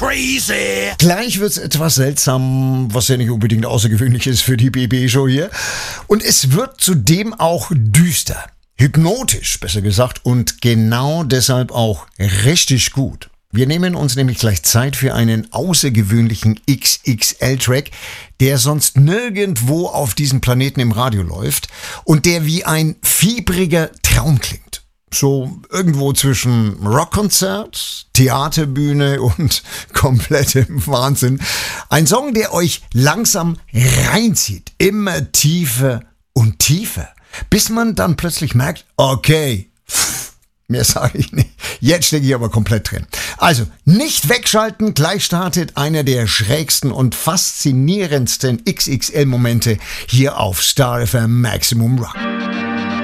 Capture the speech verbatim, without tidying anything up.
crazy. Gleich wird's etwas seltsam, was ja nicht unbedingt außergewöhnlich ist für die B B-Show hier. Und es wird zudem auch düster, hypnotisch, besser gesagt, und genau deshalb auch richtig gut. Wir nehmen uns nämlich gleich Zeit für einen außergewöhnlichen X X L-Track, der sonst nirgendwo auf diesem Planeten im Radio läuft und der wie ein fiebriger Traum klingt. So irgendwo zwischen Rockkonzert, Theaterbühne und komplettem Wahnsinn. Ein Song, der euch langsam reinzieht, immer tiefer und tiefer, bis man dann plötzlich merkt, okay, mehr sage ich nicht. Jetzt stecke ich aber komplett drin. Also, nicht wegschalten, gleich startet einer der schrägsten und faszinierendsten X X L-Momente hier auf Star F M Maximum Rock.